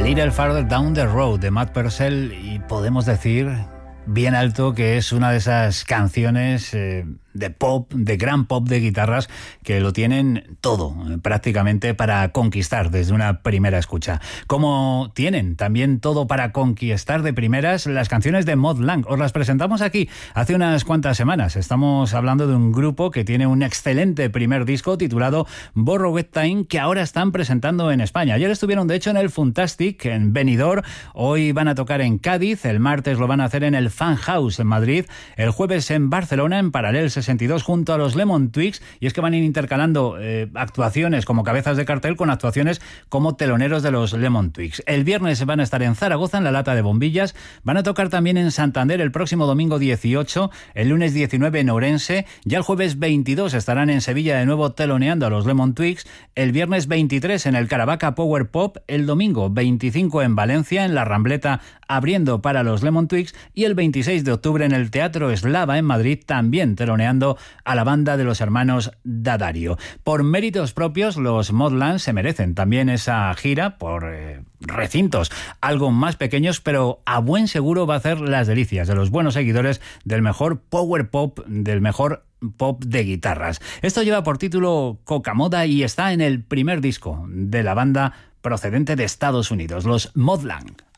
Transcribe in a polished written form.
Little Farther Down the Road de Matt Purcell, y podemos decir bien alto que es una de esas canciones de pop, de gran pop de guitarras que lo tienen todo prácticamente para conquistar desde una primera escucha. Como tienen también todo para conquistar de primeras las canciones de Mutt Lange. Os las presentamos aquí hace unas cuantas semanas. Estamos hablando de un grupo que tiene un excelente primer disco titulado Borrowed Time, que ahora están presentando en España. Ayer estuvieron de hecho en el Funtastic en Benidorm, hoy van a tocar en Cádiz, el martes lo van a hacer en el Fan House en Madrid, el jueves en Barcelona en Paralel 62 junto a los Lemon Twigs, y es que van a ir intercalando actuaciones como cabezas de cartel con actuaciones como teloneros de los Lemon Twigs. El viernes van a estar en Zaragoza en la Lata de Bombillas, van a tocar también en Santander el próximo domingo 18, el lunes 19 en Ourense, ya el jueves 22 estarán en Sevilla de nuevo teloneando a los Lemon Twigs, el viernes 23 en el Caravaca Power Pop, el domingo 25 en Valencia en la Rambleta abriendo para los Lemon Twigs, y el 26 de octubre en el Teatro Eslava en Madrid también teloneando a la banda de los hermanos D'Addario. Por méritos propios, los Mutt Lange se merecen también esa gira por recintos algo más pequeños, pero a buen seguro va a hacer las delicias de los buenos seguidores del mejor power pop, del mejor pop de guitarras. Esto lleva por título Coca-Moda y está en el primer disco de la banda procedente de Estados Unidos, los Mutt Lange.